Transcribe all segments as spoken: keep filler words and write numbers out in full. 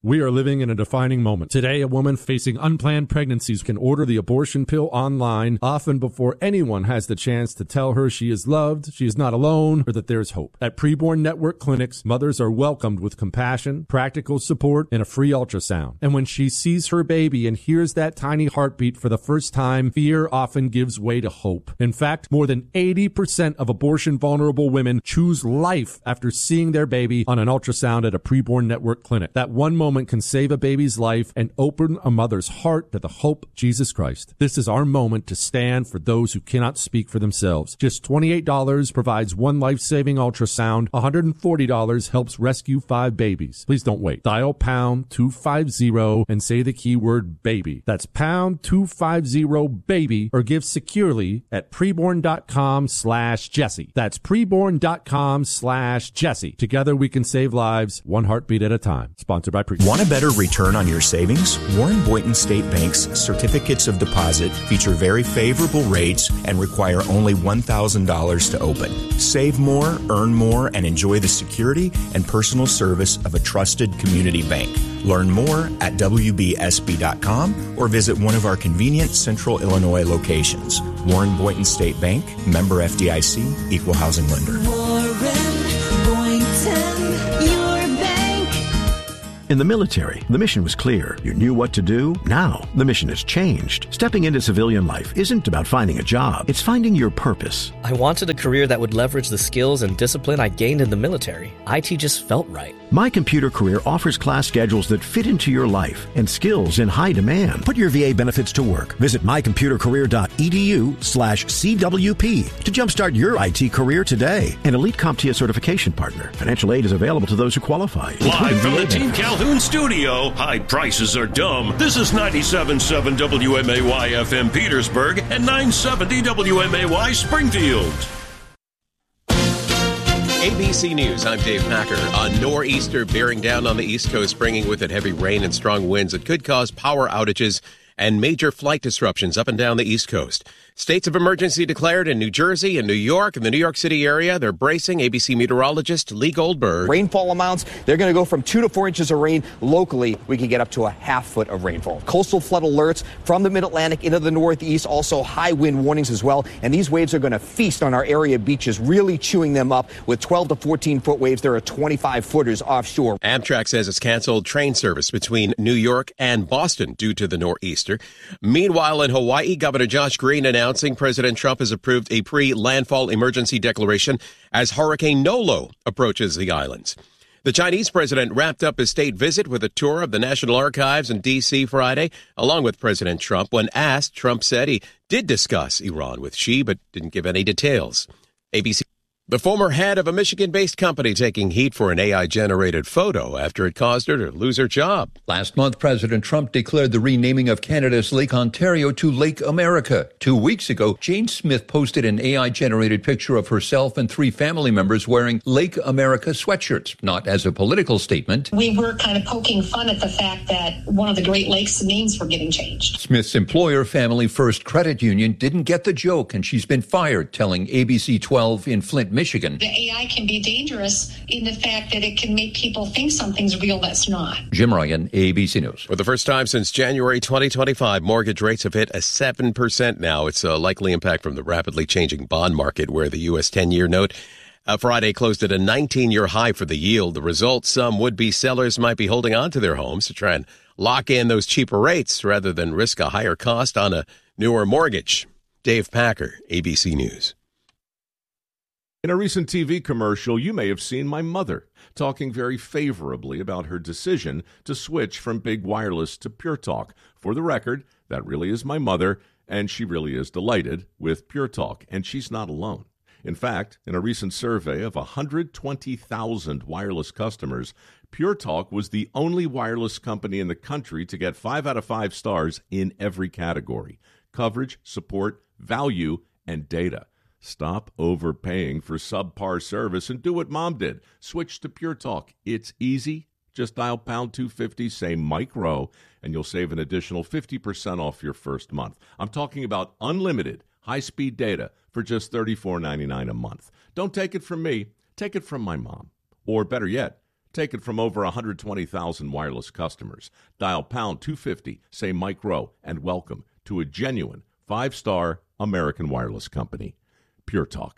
We are living in a defining moment. Today, a woman facing unplanned pregnancies can order the abortion pill online, often before anyone has the chance to tell her she is loved, she is not alone, or that there is hope. At Preborn Network clinics, mothers are welcomed with compassion, practical support, and a free ultrasound. And when she sees her baby and hears that tiny heartbeat for the first time, fear often gives way to hope. In fact, more than eighty percent of abortion-vulnerable women choose life after seeing their baby on an ultrasound at a Preborn Network clinic. That one moment can save a baby's life and open a mother's heart to the hope of Jesus Christ. This is our moment to stand for those who cannot speak for themselves. Just twenty-eight dollars provides one life-saving ultrasound. one hundred forty dollars helps rescue five babies. Please don't wait. Dial pound two fifty and say the keyword baby. That's pound two fifty baby, or give securely at preborn.com slash Jesse. That's preborn.com slash Jesse. Together we can save lives, one heartbeat at a time. Sponsored by Preborn. Want a better return on your savings? Warren Boynton State Bank's certificates of deposit feature very favorable rates and require only one thousand dollars to open. Save more, earn more, and enjoy the security and personal service of a trusted community bank. Learn more at w b s b dot com or visit one of our convenient Central Illinois locations. Warren Boynton State Bank, member F D I C, equal housing lender. Warren Boynton, your bank. In the military, the mission was clear. You knew what to do. Now, the mission has changed. Stepping into civilian life isn't about finding a job. It's finding your purpose. I wanted a career that would leverage the skills and discipline I gained in the military. I T just felt right. My Computer Career offers class schedules that fit into your life and skills in high demand. Put your V A benefits to work. Visit my computer career dot e d u slash C W P to jumpstart your I T career today. An elite CompTIA certification partner. Financial aid is available to those who qualify. Live from the Team Calhoun studio, high prices are dumb. This is ninety-seven point seven W M A Y F M Petersburg and nine seventy W M A Y Springfield. A B C News, I'm Dave Packer. A nor'easter bearing down on the East Coast, bringing with it heavy rain and strong winds that could cause power outages and major flight disruptions up and down the East Coast. States of emergency declared in New Jersey and New York and the New York City area. They're bracing. A B C meteorologist Lee Goldberg. Rainfall amounts, they're going to go from two to four inches of rain. Locally, we can get up to a half foot of rainfall. Coastal flood alerts from the mid-Atlantic into the Northeast. Also high wind warnings as well. And these waves are going to feast on our area beaches, really chewing them up with twelve to fourteen foot waves. There are twenty-five footers offshore. Amtrak says it's canceled train service between New York and Boston due to the nor'easter. Meanwhile, in Hawaii, Governor Josh Green announcing President Trump has approved a pre-landfall emergency declaration as Hurricane Nolo approaches the islands. The Chinese president wrapped up his state visit with a tour of the National Archives in D C Friday, along with President Trump. When asked, Trump said he did discuss Iran with Xi, but didn't give any details. A B C. The former head of a Michigan-based company taking heat for an A I-generated photo after it caused her to lose her job. Last month, President Trump declared the renaming of Canada's Lake Ontario to Lake America. Two weeks ago, Jane Smith posted an A I-generated picture of herself and three family members wearing Lake America sweatshirts, not as a political statement. We were kind of poking fun at the fact that one of the Great Lakes names were getting changed. Smith's employer, Family First Credit Union, didn't get the joke, and she's been fired, telling A B C twelve in Flint, Michigan. The A I can be dangerous in the fact that it can make people think something's real that's not. Jim Ryan, A B C News. For the first time since January twenty twenty-five, mortgage rates have hit a seven percent now. It's a likely impact from the rapidly changing bond market, where the U S ten-year note uh, Friday closed at a nineteen-year high for the yield. The result, some would-be sellers might be holding on to their homes to try and lock in those cheaper rates rather than risk a higher cost on a newer mortgage. Dave Packer, A B C News. In a recent T V commercial, you may have seen my mother talking very favorably about her decision to switch from big wireless to Pure Talk. For the record, that really is my mother, and she really is delighted with Pure Talk, and she's not alone. In fact, in a recent survey of one hundred twenty thousand wireless customers, Pure Talk was the only wireless company in the country to get five out of five stars in every category: coverage, support, value, and data. Stop overpaying for subpar service and do what Mom did. Switch to Pure Talk. It's easy. Just dial pound two fifty, say Mike Rowe, and you'll save an additional fifty percent off your first month. I'm talking about unlimited high-speed data for just thirty-four ninety-nine a month. Don't take it from me. Take it from my mom. Or better yet, Take it from over one hundred twenty thousand wireless customers. Dial pound two fifty, say Mike Rowe, and welcome to a genuine five-star American wireless company. Pure Talk.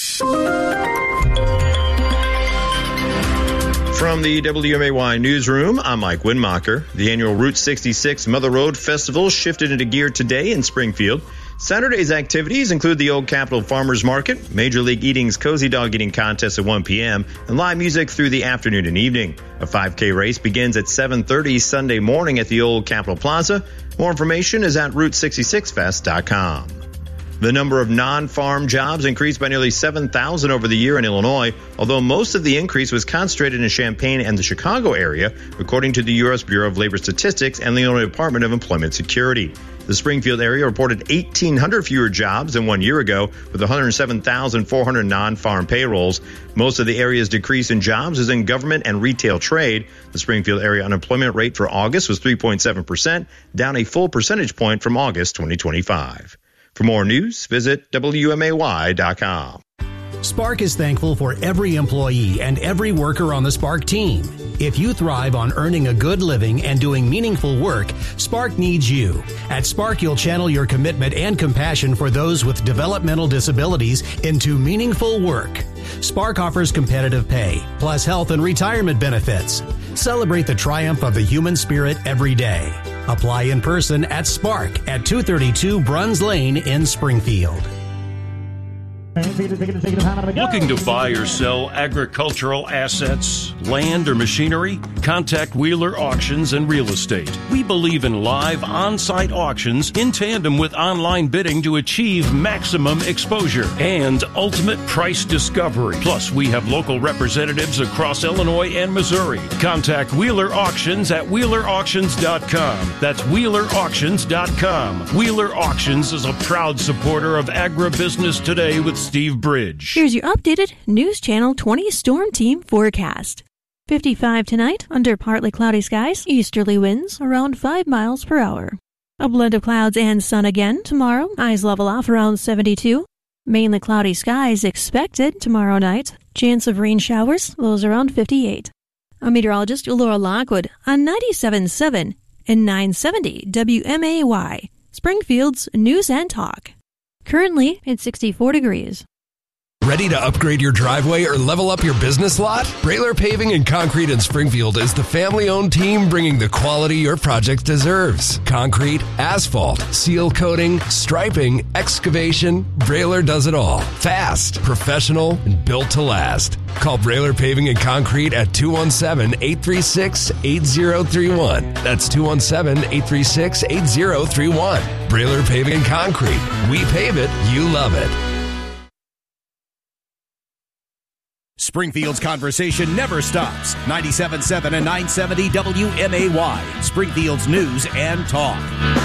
From the W M A Y newsroom, I'm Mike Winmacher. The annual Route sixty-six Mother Road Festival shifted into gear today in Springfield. Saturday's activities include the Old Capitol Farmers Market, Major League Eating's Cozy Dog Eating Contest at one p.m., and live music through the afternoon and evening. A five K race begins at seven thirty Sunday morning at the Old Capitol Plaza. More information is at route sixty-six fest dot com. The number of non-farm jobs increased by nearly seven thousand over the year in Illinois, although most of the increase was concentrated in Champaign and the Chicago area, according to the U S Bureau of Labor Statistics and the Illinois Department of Employment Security. The Springfield area reported eighteen hundred fewer jobs than one year ago, with one hundred seven thousand four hundred non-farm payrolls. Most of the area's decrease in jobs is in government and retail trade. The Springfield area unemployment rate for August was three point seven percent, down a full percentage point from August twenty twenty-five. For more news, visit W M A Y dot com. Spark is thankful for every employee and every worker on the Spark team. If you thrive on earning a good living and doing meaningful work, Spark needs you. At Spark, you'll channel your commitment and compassion for those with developmental disabilities into meaningful work. Spark offers competitive pay, plus health and retirement benefits. Celebrate the triumph of the human spirit every day. Apply in person at Spark at two thirty-two Bruns Lane in Springfield. Looking to buy or sell agricultural assets, land, or machinery? Contact Wheeler Auctions and Real Estate. We believe in live on-site auctions in tandem with online bidding to achieve maximum exposure and ultimate price discovery. Plus, we have local representatives across Illinois and Missouri. Contact Wheeler Auctions at wheeler auctions dot com. That's wheeler auctions dot com. Wheeler Auctions is a proud supporter of Agribusiness Today with Steve Bridge. Here's your updated News Channel twenty Storm Team forecast. fifty-five tonight, under partly cloudy skies, easterly winds around five miles per hour. A blend of clouds and sun again tomorrow, highs level off around seventy-two. Mainly cloudy skies expected tomorrow night. Chance of rain showers, lows around fifty-eight. I'm meteorologist Laura Lockwood on ninety-seven point seven and nine seventy W M A Y, Springfield's News and Talk. Currently, it's sixty-four degrees. Ready to upgrade your driveway or level up your business lot? Brailer Paving and Concrete in Springfield is the family-owned team bringing the quality your project deserves. Concrete, asphalt, seal coating, striping, excavation, Brailer does it all. Fast, professional, and built to last. Call Brailer Paving and Concrete at two one seven, eight three six, eight zero three one. That's two one seven, eight three six, eight zero three one. Brailer Paving and Concrete. We pave it, you love it. Springfield's conversation never stops. ninety-seven point seven and nine seventy W M A Y, Springfield's News and Talk.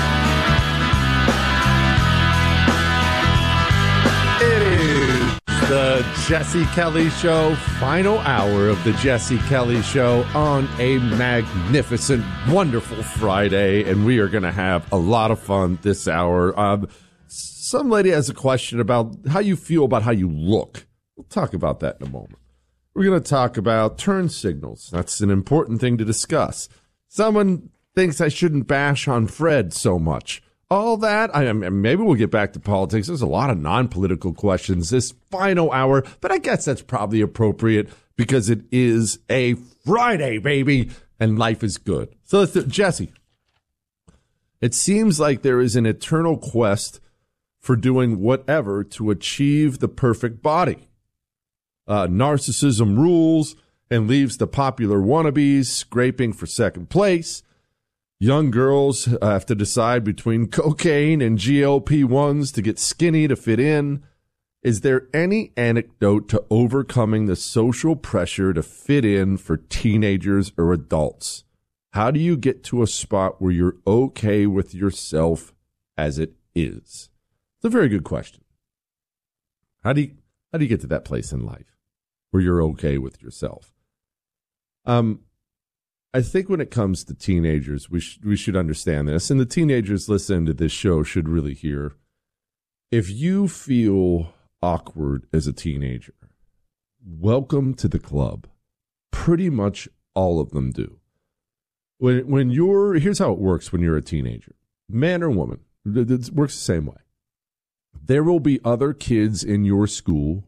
It is the Jesse Kelly Show, final hour of the Jesse Kelly Show on a magnificent, wonderful Friday, and we are going to have a lot of fun this hour. Um, some lady has a question about how you feel about how you look. We'll talk about that in a moment. We're going to talk about turn signals. That's an important thing to discuss. Someone thinks I shouldn't bash on Fred so much. All that, I mean, maybe we'll get back to politics. There's a lot of non-political questions this final hour, but I guess that's probably appropriate because it is a Friday, baby, and life is good. So let's do, Jesse, it seems like there is an eternal quest for doing whatever to achieve the perfect body. Uh, narcissism rules and leaves the popular wannabes scraping for second place. Young girls have to decide between cocaine and G L P ones to get skinny to fit in. Is there any anecdote to overcoming the social pressure to fit in for teenagers or adults? How do you get to a spot where you're okay with yourself as it is? It's a very good question. How do you, how do you get to that place in life where you're okay with yourself? Um, I think when it comes to teenagers, we sh- we should understand this, and the teenagers listening to this show should really hear. If you feel awkward as a teenager, welcome to the club. pretty much all of them do. When when you're, here's how it works when you're a teenager, man or woman, it works the same way. There will be other kids in your school,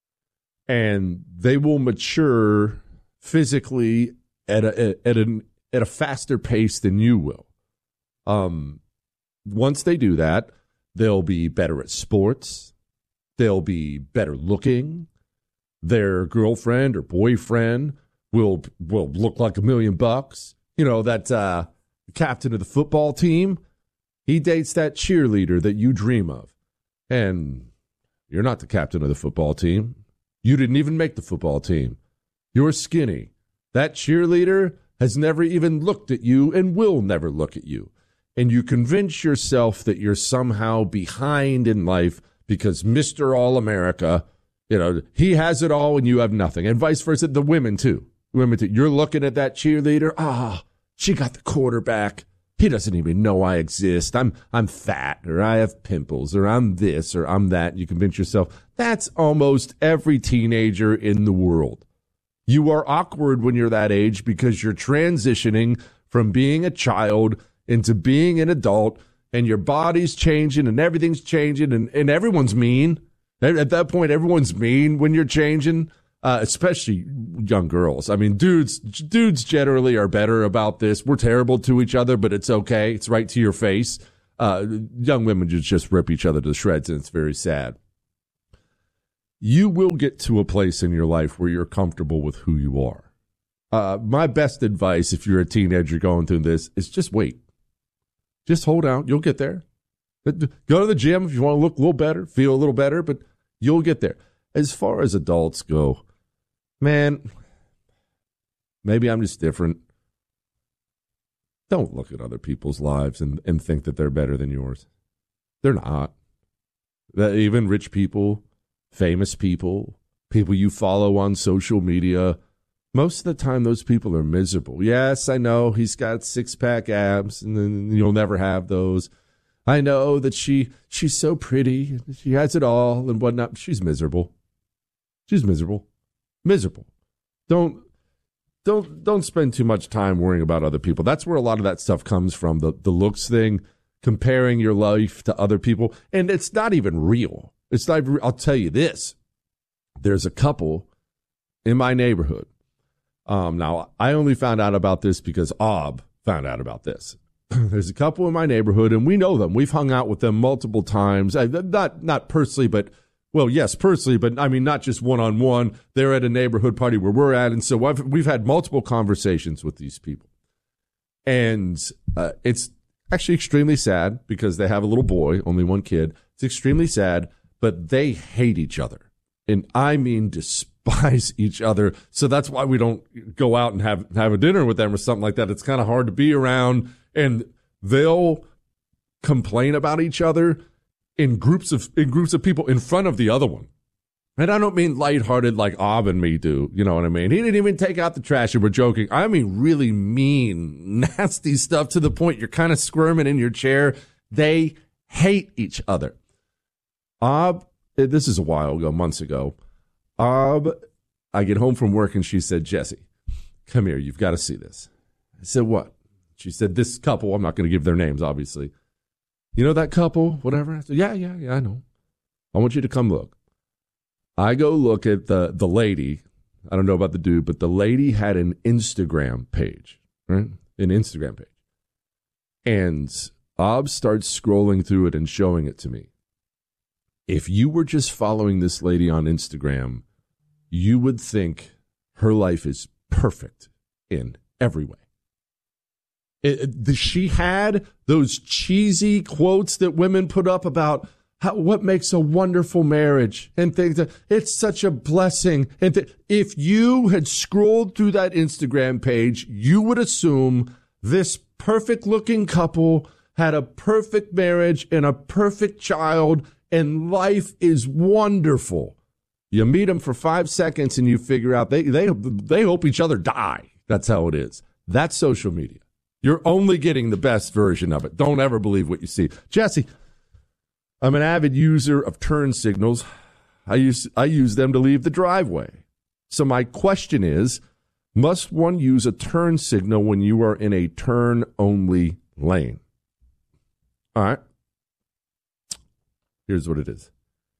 and they will mature physically at a at an at a faster pace than you will. Um, once they do that, they'll be better at sports. They'll be better looking. Their girlfriend or boyfriend will will look like a million bucks. You know, that uh, captain of the football team, he dates that cheerleader that you dream of. And you're not the captain of the football team. You didn't even make the football team. You're skinny. That cheerleader has never even looked at you and will never look at you. And you convince yourself that you're somehow behind in life because Mister All-America, you know, he has it all and you have nothing. And vice versa, the women too. Women too. You're looking at that cheerleader. Ah, oh, she got the quarterback. He doesn't even know I exist. I'm I'm fat, or I have pimples, or I'm this, or I'm that. You convince yourself. That's almost every teenager in the world. You are awkward when you're that age because you're transitioning from being a child into being an adult, and your body's changing and everything's changing, and, and everyone's mean. At that point, everyone's mean when you're changing, uh, especially young girls. I mean, dudes dudes generally are better about this. We're terrible to each other, but it's okay. It's right to your face. Uh, young women just, just rip each other to shreds, and it's very sad. You will get to a place in your life where you're comfortable with who you are. Uh, my best advice, if you're a teenager going through this, is just wait. Just hold out. You'll get there. Go to the gym if you want to look a little better, feel a little better, but you'll get there. As far as adults go, man, maybe I'm just different. Don't look at other people's lives and, and think that they're better than yours. They're not. Even rich people, famous people, people you follow on social media, most of the time those people are miserable. Yes, I know he's got six-pack abs, and then you'll never have those. I know that she she's so pretty, she has it all and whatnot. She's miserable. She's miserable. Miserable. Don't don't don't spend too much time worrying about other people. That's where a lot of that stuff comes from, the, the looks thing, comparing your life to other people. And it's not even real. It's not. I'll tell you this. There's a couple in my neighborhood. Um, now, I only found out about this because Ob found out about this. There's a couple in my neighborhood, and we know them. We've hung out with them multiple times. I, not not personally, but, well, yes, personally, but I mean, not just one-on-one. They're at a neighborhood party where we're at, and so I've, we've had multiple conversations with these people. And uh, it's actually extremely sad because they have a little boy, only one kid. It's extremely sad, but they hate each other. And I mean despise each other. So that's why we don't go out and have, have a dinner with them or something like that. It's kind of hard to be around. And they'll complain about each other in groups of in groups of people in front of the other one. And I don't mean lighthearted like Ob and me do. You know what I mean? He didn't even take out the trash and we're joking. I mean really mean, nasty stuff to the point you're kind of squirming in your chair. They hate each other. Ob, this is a while ago, months ago. Ob, I get home from work and she said, Jesse, come here. You've got to see this. I said, what? She said, this couple, I'm not going to give their names, obviously. You know that couple, whatever? I said, yeah, yeah, yeah, I know. I want you to come look. I go look at the, the lady. I don't know about the dude, but the lady had an Instagram page, right? An Instagram page. And Ob starts scrolling through it and showing it to me. If you were just following this lady on Instagram, you would think her life is perfect in every way. It, it, she had those cheesy quotes that women put up about how, what makes a wonderful marriage and things. That, it's such a blessing. And th- if you had scrolled through that Instagram page, you would assume this perfect-looking couple had a perfect marriage and a perfect child, and life is wonderful. You meet them for five seconds and you figure out they they they hope each other die. That's how it is. That's social media. You're only getting the best version of it. Don't ever believe what you see. Jesse, I'm an avid user of turn signals. I use I use them to leave the driveway. So my question is, Must one use a turn signal when you are in a turn-only lane? All right. Here's what it is.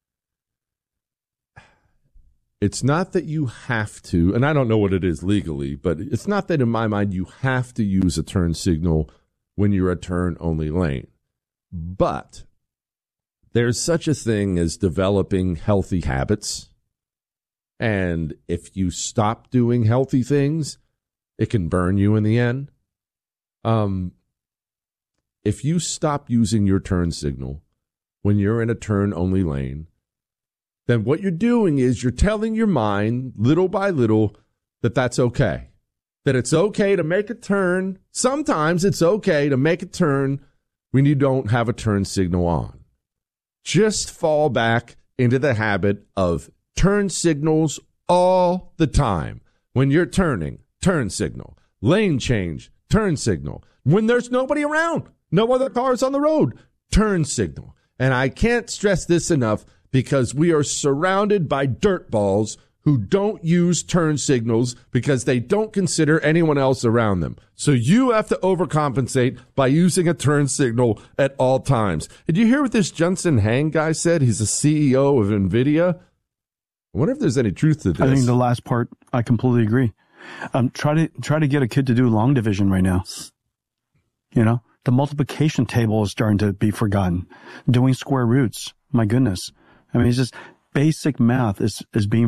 It's not that you have to, and I don't know what it is legally, but it's not that in my mind you have to use a turn signal when you're a turn-only lane. But there's such a thing as developing healthy habits. And if you stop doing healthy things, it can burn you in the end. Um, if you stop using your turn signal when you're in a turn-only lane, then what you're doing is you're telling your mind, little by little, that that's okay. That it's okay to make a turn. Sometimes it's okay to make a turn when you don't have a turn signal on. Just fall back into the habit of turn signals all the time. When you're turning, turn signal. Lane change, turn signal. When there's nobody around, no other cars on the road, turn signal. And I can't stress this enough, because we are surrounded by dirtballs who don't use turn signals because they don't consider anyone else around them. So you have to overcompensate by using a turn signal at all times. Did you hear what this Jensen Huang guy said? He's the C E O of NVIDIA. I wonder if there's any truth to this. I think the last part, I completely agree. Um, try to try to get a kid to do long division right now. You know, the multiplication table is starting to be forgotten. Doing square roots, my goodness. I mean, it's just basic math is, is being